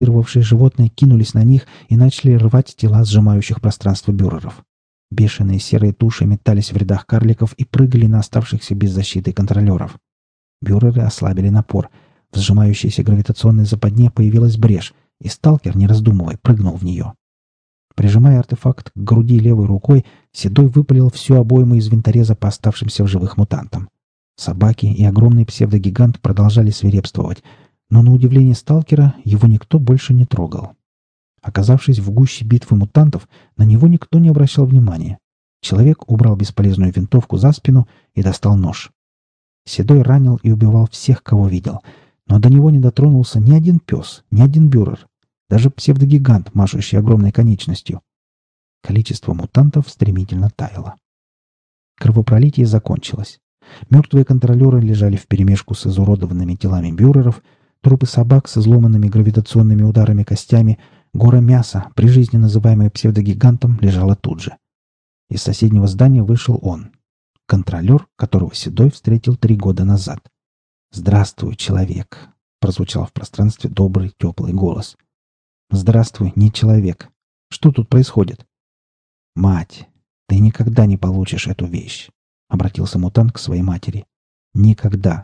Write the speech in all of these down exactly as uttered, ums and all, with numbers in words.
Мутировавшие животные кинулись на них и начали рвать тела сжимающих пространство бюреров. Бешеные серые туши метались в рядах карликов и прыгали на оставшихся без защиты контролеров. Бюреры ослабили напор. В сжимающейся гравитационной западне появилась брешь, и сталкер, не раздумывая, прыгнул в нее. Прижимая артефакт к груди левой рукой, Седой выпалил всю обойму из винтореза по оставшимся в живых мутантам. Собаки и огромный псевдогигант продолжали свирепствовать, но на удивление сталкера его никто больше не трогал. Оказавшись в гуще битвы мутантов, на него никто не обращал внимания. Человек убрал бесполезную винтовку за спину и достал нож. Седой ранил и убивал всех, кого видел, но до него не дотронулся ни один пес, ни один бюрер, даже псевдогигант, машущий огромной конечностью. Количество мутантов стремительно таяло. Кровопролитие закончилось. Мертвые контролеры лежали вперемешку с изуродованными телами бюреров, трупы собак с изломанными гравитационными ударами костями, гора мяса, прижизненно называемая псевдогигантом, лежала тут же. Из соседнего здания вышел он. Контролер, которого Седой встретил три года назад. «Здравствуй, человек!» — прозвучал в пространстве добрый, теплый голос. «Здравствуй, не человек. Что тут происходит?» «Мать, ты никогда не получишь эту вещь», — обратился мутант к своей матери. «Никогда.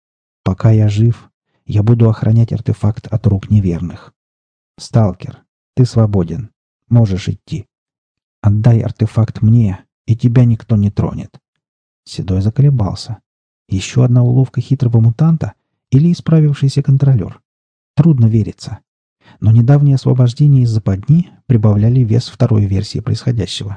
Пока я жив, я буду охранять артефакт от рук неверных. Сталкер, ты свободен. Можешь идти. Отдай артефакт мне, и тебя никто не тронет». Седой заколебался. Еще одна уловка хитрого мутанта или исправившийся контролер? Трудно вериться. Но недавнее освобождение из западни прибавляли вес второй версии происходящего.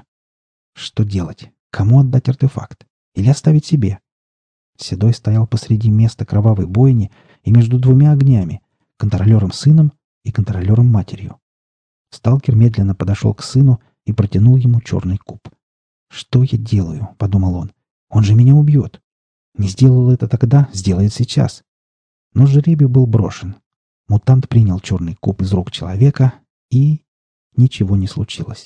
Что делать? Кому отдать артефакт? Или оставить себе? Седой стоял посреди места кровавой бойни и между двумя огнями — контролером-сыном и контролером-матерью. Сталкер медленно подошел к сыну и протянул ему черный куб. «Что я делаю?» — подумал он. «Он же меня убьет. Не сделал это тогда, сделает сейчас». Но жребий был брошен. Мутант принял черный куб из рук человека, и ничего не случилось.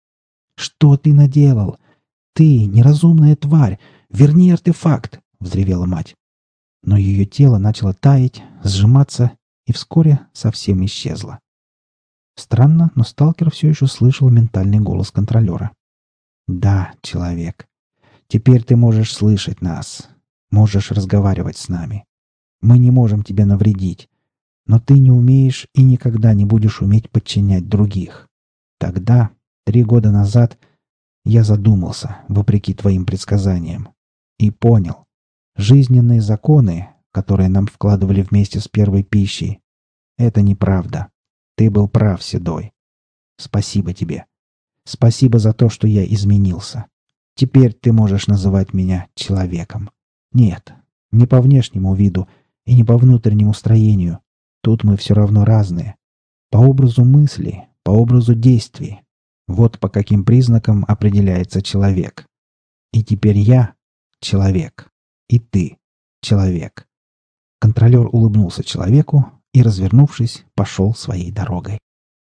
«Что ты наделал? Ты, неразумная тварь! Верни артефакт!» — взревела мать. Но ее тело начало таять, сжиматься и вскоре совсем исчезло. Странно, но сталкер все еще слышал ментальный голос контролера. «Да, человек, теперь ты можешь слышать нас, можешь разговаривать с нами. Мы не можем тебе навредить, но ты не умеешь и никогда не будешь уметь подчинять других. Тогда, три года назад, я задумался, вопреки твоим предсказаниям, и понял, жизненные законы, которые нам вкладывали вместе с первой пищей, это неправда. Ты был прав, Седой. Спасибо тебе. Спасибо за то, что я изменился. Теперь ты можешь называть меня человеком. Нет, не по внешнему виду и не по внутреннему строению. Тут мы все равно разные. По образу мысли, по образу действий. Вот по каким признакам определяется человек. И теперь я — человек. И ты — человек. Контролер улыбнулся человеку и, развернувшись, пошел своей дорогой.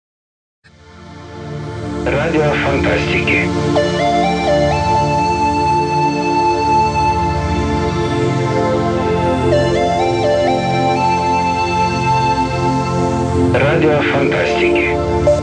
Радио фантастики. Радио фантастики.